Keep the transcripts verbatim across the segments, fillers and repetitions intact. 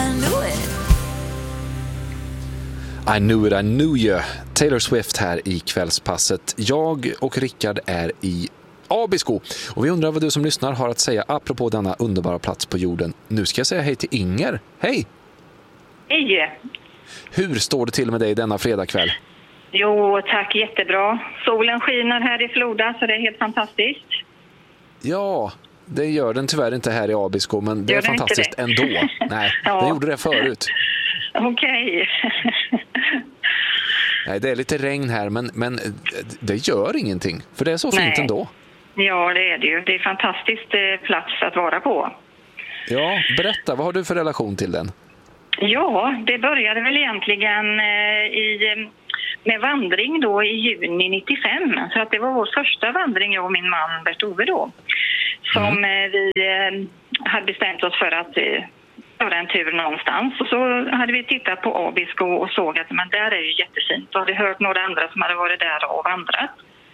knew it. I knew it, I knew you. Taylor Swift här i kvällspasset. Jag och Rickard är i Abisko. Och vi undrar vad du som lyssnar har att säga apropå denna underbara plats på jorden. Nu ska jag säga hej till Inger. Hej! Hej! Hur står det till med dig denna fredagkväll? Jo, tack, jättebra. Solen skiner här i Floda, så det är helt fantastiskt. Ja, det gör den tyvärr inte här i Abisko, men det Gör är fantastiskt det? ändå. Nej, Ja. det gjorde det förut. Okej. Nej, det är lite regn här, men, men det gör ingenting. För det är så fint Nej. ändå. Ja, det är det ju. Det är en fantastisk eh, plats att vara på. Ja, berätta, vad har du för relation till den? Ja, det började väl egentligen eh, i, med vandring då i juni nittiofem. Så att det var vår första vandring, jag och min man Bert-Ove då. Som Mm. eh, vi eh, hade bestämt oss för att eh, göra en tur någonstans. Och så hade vi tittat på Abisko och såg att men där är ju jättefint. Och hade hört några andra som hade varit där och vandrat.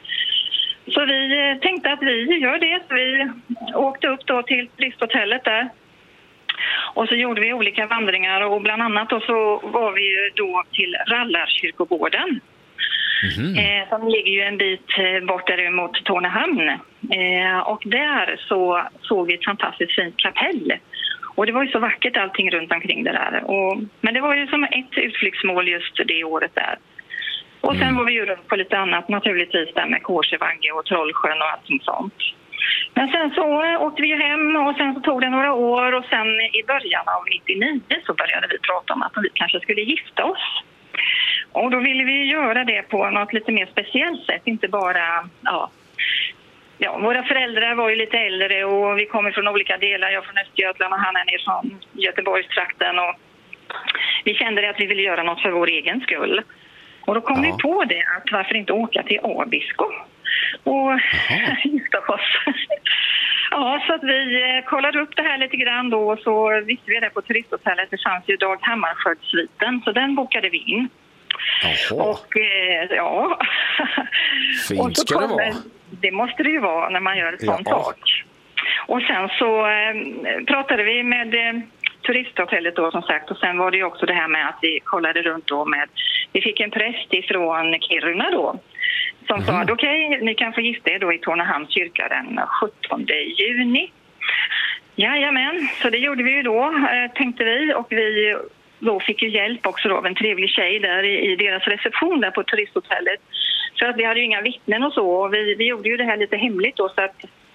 Så vi eh, tänkte att vi gör det. Så vi åkte upp då till turisthotellet där. Och så gjorde vi olika vandringar och bland annat då så var vi ju då till Rallarkyrkogården. Mhm. Eh, som ligger ju en bit eh, bort där mot Tornehamn. Eh, och där så såg vi ett fantastiskt fint kapell. Och det var ju så vackert allting runt omkring det där. Och, men det var ju som ett utflyktsmål just det året där. Och sen Mm. var vi ju runt på lite annat naturligtvis där med Kårsevagge och Trollsjön och allt sånt. Men sen så äh, åkte vi ju hem och sen så tog det några år och sen i början av nittionio så började vi prata om att vi kanske skulle gifta oss. Och då ville vi göra det på något lite mer speciellt sätt, inte bara, ja, ja våra föräldrar var ju lite äldre och vi kommer från olika delar, jag från Östergötland och han är ner från Göteborgstrakten och vi kände det att vi ville göra något för vår egen skull. Och då kom Ja. vi på det att varför inte åka till Abisko och gifta oss. Ja, så att vi eh, kollade upp det här lite grann då och så visste vi det på turisthotellet. Det fanns ju Dag Hammarskjöldsviten, så den bokade vi in. Jaha, Och eh, ja, fint och så ska det kom- vara. Det måste det ju vara när man gör ett sånt Ja. sak. Och sen så eh, pratade vi med eh, turisthotellet då som sagt. Och sen var det ju också det här med att vi kollade runt då med, vi fick en präst ifrån Kiruna då. Som sa att okej, ni kan få gifta er då i Tornehamns kyrka den sjuttonde juni. Jajamän, så det gjorde vi ju då, eh, tänkte vi. Och vi då fick ju hjälp också då av en trevlig tjej där i, i deras reception där på turisthotellet. För att vi hade ju inga vittnen och så. Och vi, vi gjorde ju det här lite hemligt då så att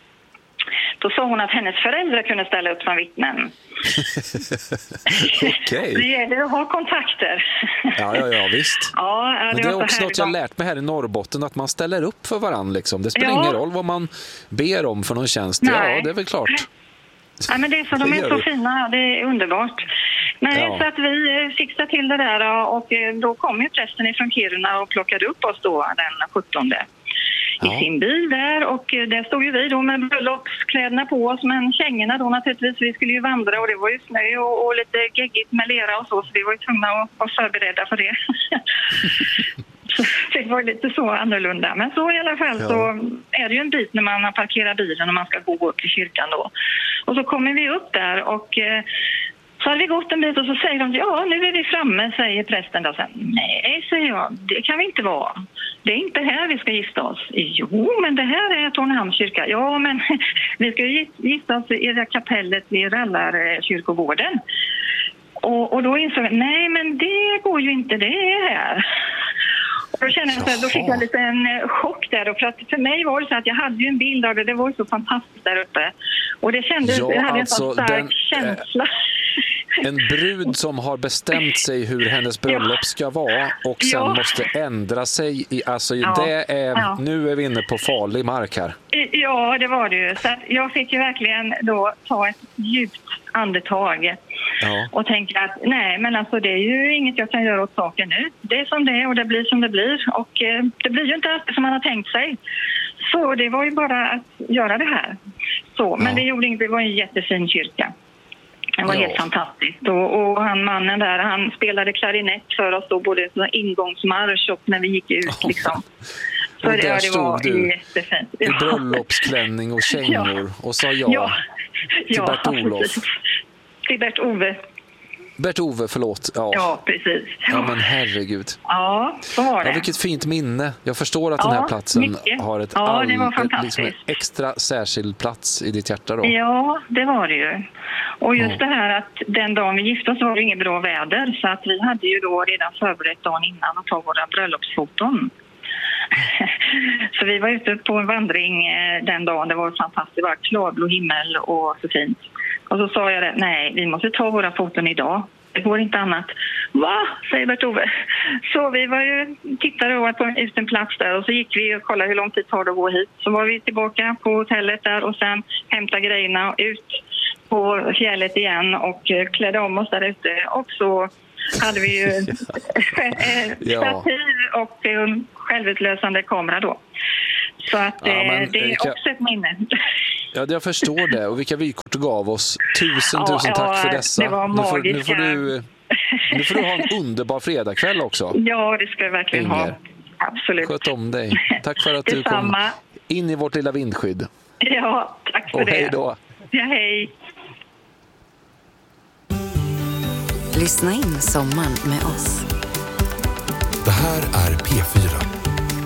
då sa hon att hennes föräldrar kunde ställa upp som vittnen. Okej. Det gäller att ha kontakter. Ja, ja, ja, visst. Ja, Men det, det är var också så något jag har härligt. lärt mig här i Norrbotten, att man ställer upp för varann liksom. Det spelar Ja. ingen roll vad man ber om för någon tjänst. Nej. Ja, det är väl klart. Ja, men det är så, de Det är gör så vi. fina, det är underbart. Nej, Ja. så att vi eh, fixade till det där och eh, då kom ju prästen från Kiruna och plockade upp oss då den sjuttonde Ja. i sin bil där och eh, där stod ju vi då med bröllopskläderna på oss, men kängorna då naturligtvis, vi skulle ju vandra och det var ju snö och, och lite geggigt med lera och så, så vi var ju tvungna att vara förberedda för det. Så det var lite så annorlunda. Men så i alla fall Ja. så är det ju en bit när man har parkerat bilen och man ska gå upp till kyrkan då. Och så kommer vi upp där och eh, så har vi gått en bit och så säger de, ja nu är vi framme, säger prästen då. Sen, nej, säger jag, det kan vi inte vara. Det är inte här vi ska gifta oss. Jo, men det här är Tornehamns kyrka. Ja, men vi ska ju gifta oss i det kapellet vid Rallarkyrkogården. Och, och då insåg jag, nej men det går ju inte, det är här. Och då kände jag så här, då fick jag lite en eh, chock där. Och för, att för mig var det så att jag hade ju en bild av det, det var ju så fantastiskt där uppe. Och det kändes, Ja, jag hade alltså, en sån stark den, känsla. En brud som har bestämt sig hur hennes bröllop ska vara och sen Ja. måste ändra sig i, alltså Ja. det är, Ja. nu är vi inne på farlig mark här. Ja, det var det ju. Så att jag fick ju verkligen då ta ett djupt andetag Ja. och tänka att nej, men alltså det är ju inget jag kan göra åt saken nu. Det är som det är och det blir som det blir och eh, det blir ju inte alltid som man har tänkt sig. Så det var ju bara att göra det här. Så, men Ja. det gjorde inget, det var en jättefin kyrka. Det var Ja. helt fantastiskt. Och, och han mannen där, han spelade klarinett för oss då, både en ingångsmarsch och när vi gick ut liksom. Så Och det, där ja, det stod var du jättefint. i bröllopsklänning och kängor och sa ja, Ja. till Ja, Bert-Olof. precis. Till Bert-Ove. Bert-Ove, förlåt. Ja. Ja, precis. Ja, men herregud. Ja, så var det. Ja, vilket fint minne. Jag förstår att Ja, den här platsen mycket. har ett Ja, all, det var ett, fantastiskt. liksom en extra särskild plats i ditt hjärta då. Ja, det var det ju. Och just Ja. det här att den dagen vi gifte oss var det inget bra väder. Så att vi hade ju då redan förberett dagen innan att ta våra bröllopsfoton. Så vi var ute på en vandring eh, den dagen. Det var fantastiskt. Det var klarblå himmel och så fint. Och så sa jag det, nej, vi måste ta våra foton idag. Det går inte annat. Va? Säger Bert-Ove. Så vi var ju, tittade och var på ut en plats där och så gick vi och kollade hur lång tid tar det att gå hit. Så var vi tillbaka på hotellet där och sen hämtade grejerna och ut på fjället igen och klädde om oss där ute. Och så hade vi ju Ja. stativ och en självutlösande kamera då. Så att Ja, eh, men, det är Erika, också ett minne. Ja, jag förstår det. Och vilka vykort du gav oss. Tusen, Ja, tusen tack ja, för dessa. det var Nu får, nu, magiska. får du, nu får du ha en underbar fredagkväll också. Ja, det ska jag verkligen Inger. ha. Absolut. Sköt om dig. Tack för att du kom Detsamma. in i vårt lilla vindskydd. Ja, tack för Och det. hej då. Ja, hej. Lyssna in sommaren med oss. Det här är P fyra.